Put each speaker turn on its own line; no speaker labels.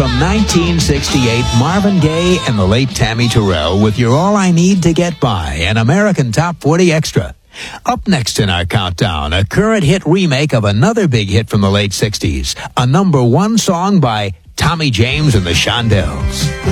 From 1968, Marvin Gaye and the late Tammy Terrell with You're All I Need to Get By, an American Top 40 Extra. Up next in our countdown, a current hit remake of another big hit from the late 60s, a #1 song by Tommy James and the Shondells.